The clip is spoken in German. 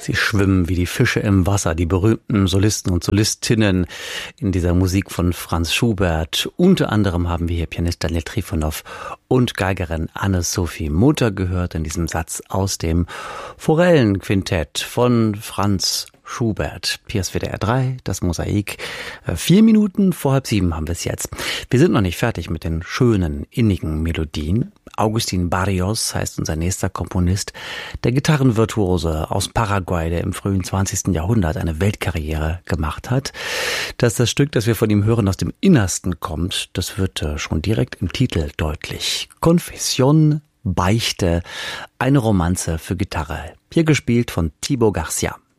Sie schwimmen wie die Fische im Wasser, die berühmten Solisten und Solistinnen in dieser Musik von Franz Schubert. Unter anderem haben wir hier Pianist Daniel Trifonow und Geigerin Anne-Sophie Mutter gehört in diesem Satz aus dem Forellenquintett von Franz Schubert. PSWDR 3, das Mosaik. 4 Minuten vor 6:30 haben wir es jetzt. Wir sind noch nicht fertig mit den schönen, innigen Melodien. Agustín Barrios heißt unser nächster Komponist, der Gitarrenvirtuose aus Paraguay, der im frühen 20. Jahrhundert eine Weltkarriere gemacht hat. Dass das Stück, das wir von ihm hören, aus dem Innersten kommt, das wird schon direkt im Titel deutlich. Confesión, Beichte, eine Romanze für Gitarre. Hier gespielt von Thibaut Garcia.